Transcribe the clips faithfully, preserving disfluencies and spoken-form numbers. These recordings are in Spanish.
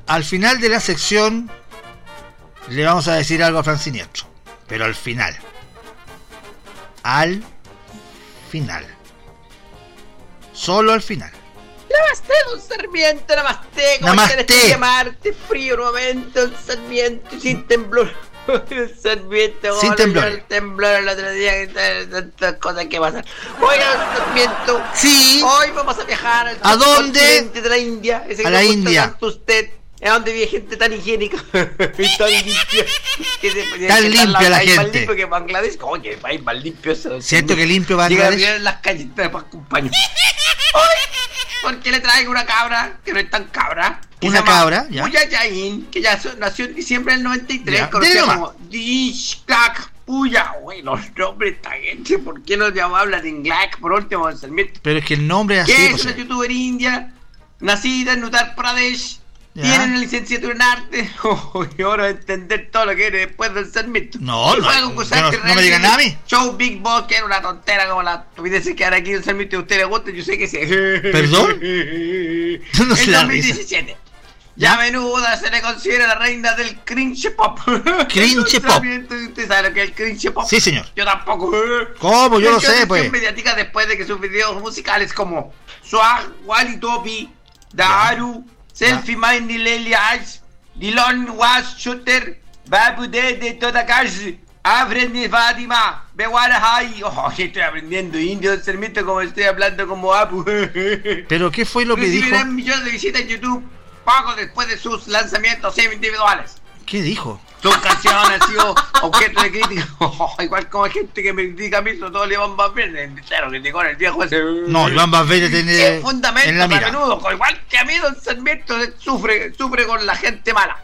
al final de la sección le vamos a decir algo a Fran Siniestro, pero al final. Al final. Solo al final. Namaste, don Sarmiento, namaste. ¿Cómo Namaste. estás este Marte frío nuevamente, don Sarmiento, sin temblor? Don Sarmiento, Sin temblor. El temblor el otro día, que tantas cosas que pasan. Oiga, don Sarmiento. Sí. Hoy vamos a viajar al ¿A dónde? continente de la India. Ese que A le la gusta India. tanto a usted. Es donde vive gente tan higiénica y tan limpia. Que se, Tan que limpia al la país más gente. limpio que Bangladesh. Oye, el país más limpio. Eso, Siento que limpio Llega a Bangladesh. mirar en las calles de acompaño. ¿Por qué le traigo una cabra que no es tan cabra? Que Una se llama cabra, ya. Puya Yain, que ya so- nació en diciembre del noventa y tres, Ya, conocida dile nomás. como Dishklak Puya. Güey, los nombres esta gente, ¿por qué no llama hablan inglés? Por último, Sarmiento. Pero es que el nombre es así, Que es pues, una youtuber india, nacida en Uttar Pradesh. Ya. Tiene una licenciatura en arte. Oh, y ahora va a entender todo lo que viene después del Sarmiento. No, Y no, fue a yo concursar no- que no me realmente digan nada a mí. Show Big Boss, que era una tontera como la estupideces que ahora aquí en Sarmiento a usted le gusta, yo sé que sí. ¿Perdón? No se En la dos mil risa. diecisiete. Ya a menudo se le considera la reina del cringe pop. Cringe pop. ¿Usted sabe lo que es el cringe pop? Sí, señor. Yo tampoco. ¿Cómo? Yo lo Creció sé, atención pues. mediática después de que sus videos musicales como Swag, Wally Topi, Daru, Selfie Mindy Lely Eyes, Dillon Was Shooter, Babu de de toda calle, Aprende Fatima, Bewara Hai. Oh, que estoy aprendiendo indio, Sarmiento, como estoy hablando como Apu. Pero ¿qué fue lo que dijo? Recibirán millones de visitas en YouTube poco después de sus lanzamientos individuales. ¿Qué dijo? Sus canciones han sido objeto de crítica. Oh, igual como hay gente que me critica a mí, sobre todo León Van Verde. Claro, criticó en el viejo ese. No, Iván Vázquez tiene Es fundamento en la a mira. menudo, igual que a mí, don Sarmiento sufre, sufre con la gente mala.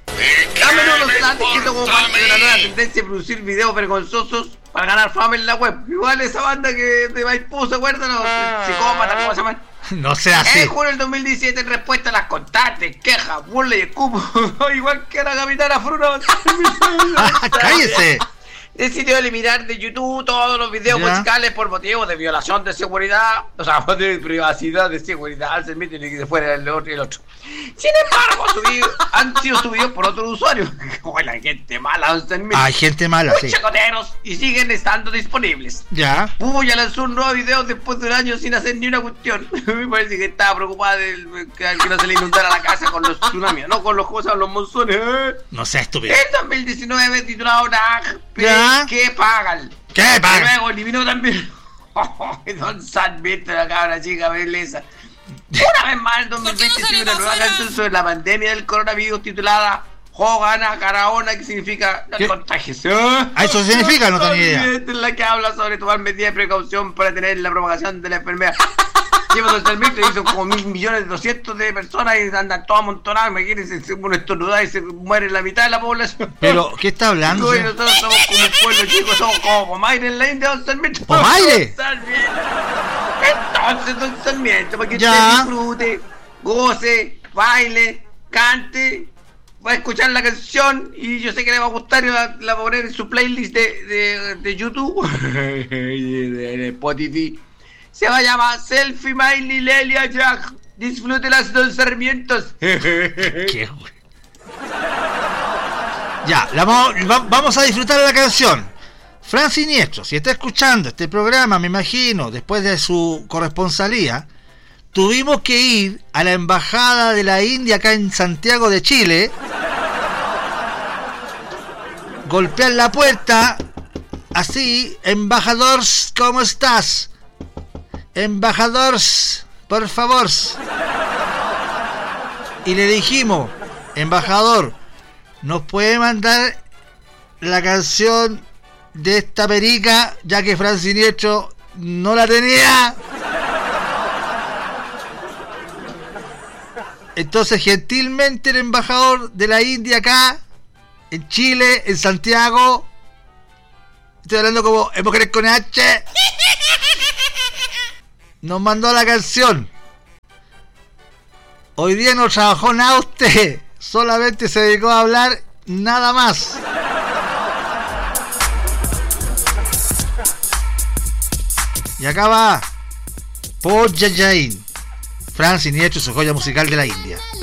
A menudo se está tejiendo como parte de una nueva tendencia a producir videos vergonzosos para ganar fama en la web. Igual esa banda que de Maipú, ¿se acuerdan? Los psicópatas, ¿cómo se llaman? No sea así. En junio del dos mil diecisiete, en respuesta a las constantes quejas, burlas y escupos, igual que la capitana Fruna, ¡Cállese! decidió eliminar de YouTube todos los videos Ya. musicales por motivos de violación de seguridad, o sea, de privacidad, de seguridad, se admite que se fuera el otro y el otro. Sin embargo, subido, han sido subidos por otros usuarios. Oye, la gente mala, se admite. Hay gente mala, Muy sí. chacoteros y siguen estando disponibles. Ya. Puya lanzó un nuevo video después de un año sin hacer ni una cuestión. Me parece que estaba preocupada de que, que no se le inundara la casa con los tsunamis, no con los cosas, los monzones. ¿eh? No sea estúpido. En dos mil diecinueve, titulado Nag, Ya. ¿qué pagan? ¿Qué Y pagan? luego eliminó también. Don Sarmiento, la cabra chica, beleza. Una vez más, en dos mil veinte se una nueva canción sobre la pandemia del coronavirus titulada Hogana Caraona, que significa no ¿Qué? te contagies. ¿Ah, eso significa? No tenía idea. Esta es la que habla sobre tomar medidas de precaución para detener la propagación de la enfermedad. Lleva Don Sarmiento y hizo como mil millones de doscientos de personas y andan todas amontonadas. Imagínense, se uno estornuda y se muere la mitad de la población. Pero, ¿qué está hablando? Y nosotros somos como un pueblo chico, somos como Pomaire en la India, Don Sarmiento. ¿Pomaire? Don Sarmiento. Entonces, Don Sarmiento, para que Ya. usted disfrute, goce, baile, cante, va a escuchar la canción y yo sé que le va a gustar y la, la va a poner en su playlist de, de, de YouTube y de, de Spotify. Se va a llamar Selfie Miley Lelia Jack. Disfrute las Don Sarmientos. ¿Qué, güey? Ya, la vamos, va- vamos a disfrutar de la canción. Fran Siniestro, si está escuchando este programa, me imagino, después de su corresponsalía, tuvimos que ir a la embajada de la India acá en Santiago de Chile, golpear la puerta, así, embajador, ¿cómo estás? Embajador, por favor. Y le dijimos, embajador, ¿nos puede mandar la canción de esta perica, ya que Fran Siniestro no la tenía? Entonces, gentilmente, el embajador de la India acá, en Chile, en Santiago, estoy hablando como en Mujeres con H, nos mandó la canción. Hoy día no trabajó nada usted, solamente se dedicó a hablar, nada más. Y acá va Puya Yain, Fran Siniestro, su joya musical de la India.